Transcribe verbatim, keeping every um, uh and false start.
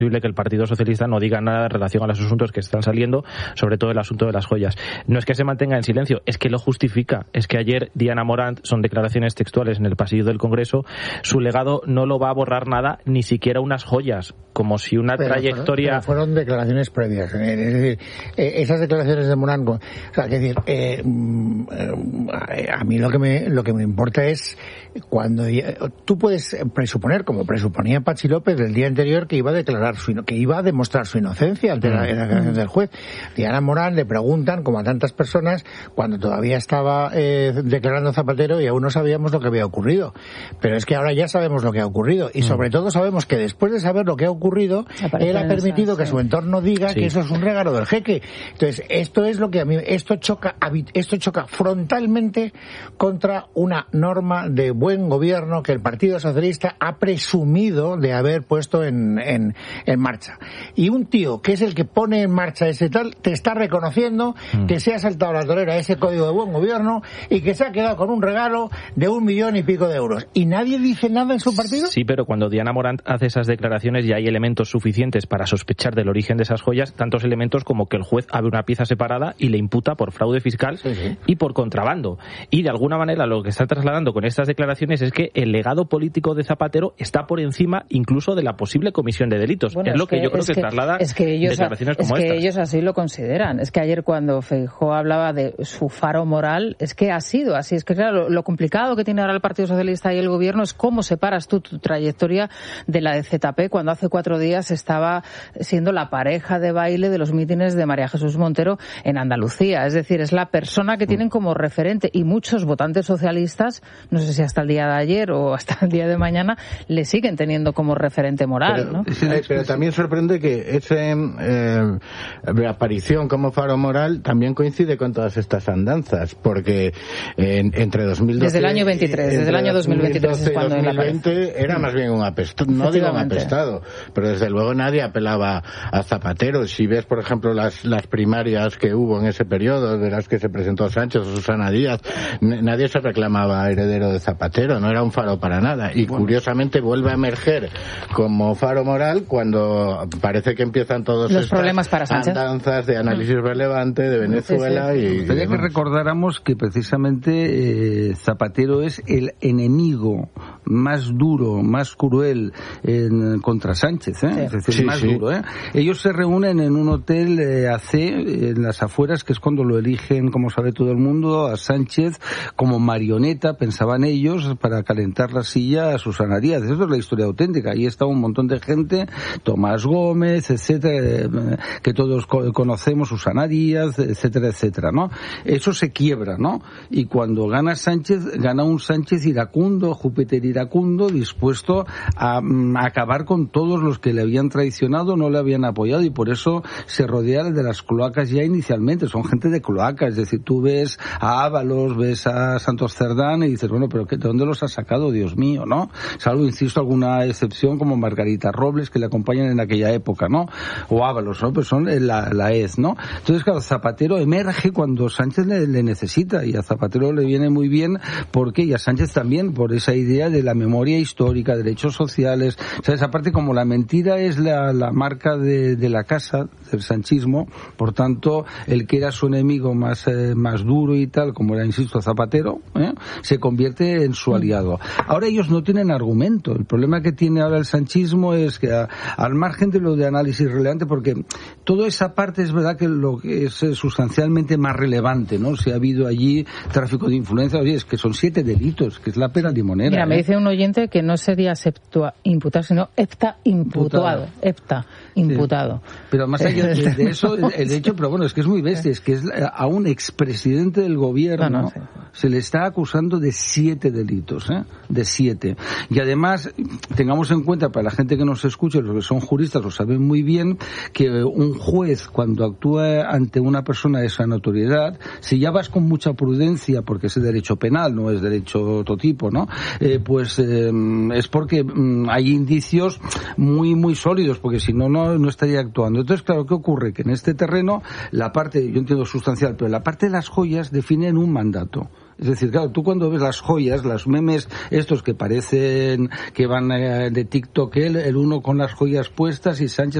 que el Partido Socialista no diga nada en relación a los asuntos que están saliendo, sobre todo el asunto de las joyas. No es que se mantenga en silencio, es que lo justifica. Es que ayer Diana Morant, son declaraciones textuales en el pasillo del Congreso, su legado no lo va a borrar nada, ni siquiera unas joyas, como si una pero trayectoria... Fueron, pero fueron declaraciones previas. Es decir, eh, esas declaraciones de Morant, o sea, es decir, eh, eh, a mí lo que me lo que me importa es cuando tú puedes presuponer, como presuponía Patxi López el día anterior, que iba a declarar su, que iba a demostrar su inocencia ante la declaración del juez. Diana Morant le preguntan, como a tantas personas, cuando todavía estaba eh, declarando Zapatero y aún no sabíamos lo que había ocurrido. Pero es que ahora ya sabemos lo que ha ocurrido y sobre todo sabemos que después de saber lo que ha ocurrido, él ha permitido que su entorno diga sí. que eso es un regalo del jeque. Entonces, esto es lo que a mí, esto choca, esto choca frontalmente contra una norma de buen gobierno que el Partido Socialista ha presumido de haber puesto en, en, en marcha. Y un tío que es el que pone en marcha ese tal, te está reconociendo mm. que se ha saltado la torera ese código de buen gobierno y que se ha quedado con un regalo de un millón y pico de euros. ¿Y nadie dice nada en su partido? Sí, pero cuando Diana Morant hace esas declaraciones ya hay elementos suficientes para sospechar del origen de esas joyas, tantos elementos como que el juez abre una pieza separada y le imputa por fraude fiscal sí, sí. y por contrabando. Y de alguna manera lo que está trasladando con estas declaraciones es que el legado político de Zapatero está por encima incluso de la posible comisión de delitos. Bueno, es lo que, que yo creo que, que traslada es que ellos, declaraciones como es que estas. Ellos así lo consideran. Es que ayer cuando Feijóo hablaba de su faro moral, es que ha sido así. Es que claro, lo, lo complicado que tiene ahora el Partido Socialista y el Gobierno es cómo separas tú tu trayectoria de la de Z P cuando hace cuatro días estaba siendo la pareja de baile de los mítines de María Jesús Montero en Andalucía. Es decir, es la persona que tienen como referente y muchos votantes socialistas, no sé si hasta el día de ayer o hasta el día de mañana, le siguen teniendo como referente moral, pero, ¿no? Sí, pero también sorprende que esa eh, reaparición como faro moral también coincide con todas estas andanzas, porque en, entre dos mil doce... Desde el año veintitrés, desde el año dos mil veintitrés es cuando dos mil veinte era más bien un apestado, no digo un apestado, pero desde luego nadie apelaba a Zapatero. Si ves, por ejemplo, las, las primarias que hubo en ese periodo, de las que se presentó Sánchez o Susana Díaz, n- nadie se reclamaba heredero de Zapatero, no era un faro para nada. Y bueno, curiosamente vuelve a emerger como faro moral cuando parece que empiezan todos los problemas para Sánchez. Andanzas de análisis mm. relevante de Venezuela. Sí, sí. y... Me gustaría que recordáramos que precisamente eh, Zapatero es el enemigo más duro, más cruel en, contra Sánchez, ¿eh? Sí. Es decir, sí, más sí. duro, ¿eh? Ellos se reúnen en un hotel eh, A C en las afueras, que es cuando lo eligen, como sabe todo el mundo, a Sánchez como marioneta, pensaban ellos, para calentar la silla a Susana Díaz. Eso es la historia auténtica. Ahí está un montón de gente, Tomás Gómez, etcétera, que todos conocemos, Susana Díaz, etcétera, etcétera, ¿no? Eso se quiebra, ¿no? Y cuando gana Sánchez, gana un Sánchez iracundo, Júpiter iracundo, dispuesto a, a acabar con todos los que le habían traicionado, no le habían apoyado, y por eso se rodea de las cloacas ya inicialmente. Son gente de cloacas, es decir, tú ves a Ábalos, ves a Santos Cerdán y dices, bueno, pero ¿de dónde los ha sacado, Dios mío, no? Salvo, insisto, alguna excepción como Margarita Robles, que le acompañan en aquella época, ¿no? O Ábalos, ¿no? Pues son la, la E Z, ¿no? Entonces, claro, Zapatero emerge cuando Sánchez le, le necesita, y a Zapatero le viene muy bien porque, y a Sánchez también, por esa idea de la memoria histórica, derechos sociales, ¿sabes? Aparte, como la mentira es la, la marca de, de la casa, del sanchismo, por tanto, el que era su enemigo más, eh, más duro y tal, como era, insisto, Zapatero, ¿eh? se convierte en su aliado. Ahora ellos no tienen argumento. El problema que tiene ahora el sanchismo es que, a, al margen de lo de análisis relevante, porque toda esa parte es verdad que lo que es eh, sustancialmente más relevante, ¿no? Si ha habido allí tráfico de influencia, oye, es que son siete delitos, que es la pena limonera. Mira, ¿eh? me dice un oyente que no sería septua imputado, sino hepta imputado. Hepta imputado. Sí. Pero más allá de, de eso, el, el hecho, pero bueno, es que es muy bestia, es que es a un expresidente del gobierno no, no, sí. se le está acusando de siete delitos, ¿eh? De siete. Y además, tengamos en cuenta, para la gente que nos escuche, los que son juristas lo saben muy bien, que un juez, cuando actúa ante una persona de esa notoriedad, si ya vas con mucha prudencia, porque es derecho penal, no es derecho otro tipo, ¿no? Eh, pues eh, es porque mm, hay indicios muy, muy sólidos, porque si no, no, no estaría actuando. Entonces, claro, ¿qué ocurre? Que en este terreno, la parte, yo entiendo sustancial, pero la parte de las joyas definen un mandato. Es decir, claro, tú cuando ves las joyas, los memes estos que parecen que van eh, de TikTok, el, el uno con las joyas puestas y Sánchez